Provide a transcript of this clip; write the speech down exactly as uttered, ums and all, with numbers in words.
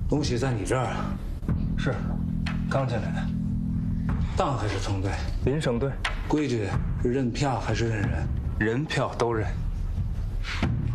东西在你这儿。 是，刚进来的。 党还是村队？ 林省队。 规矩是认票还是认人？ 人票都认。